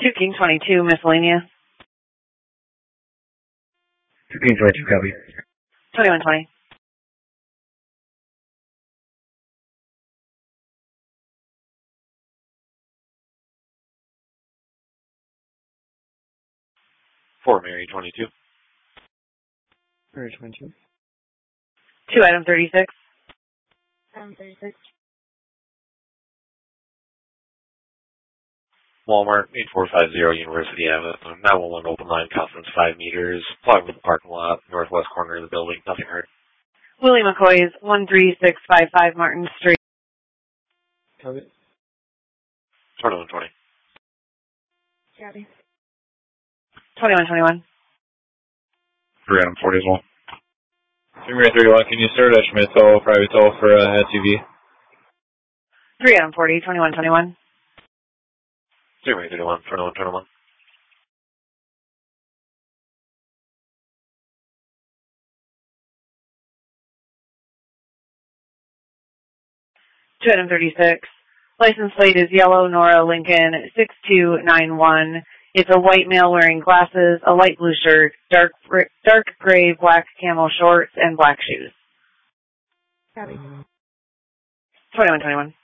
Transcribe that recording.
2 King 22, miscellaneous. 2 King 22, copy. 2120. Mary 22. Mary 22. 2 item 36. Item 36. Walmart 8450 University Avenue. 911 open line, constance 5 meters. Plug with the parking lot, northwest corner of the building. Nothing heard. Willie McCoy's 13655 Martin Street. Copy. 2120. Copy. 2121. 3 item 40 as well. Mary 31, can you start at Schmidt toll, private toll for SUV? 3 item 40, 2121. Mary 31, 2121. 2 item 36. License plate is yellow Nora Lincoln 6291. It's a white male wearing glasses, a light blue shirt, dark gray black camo shorts, and black shoes. Copy. 2121.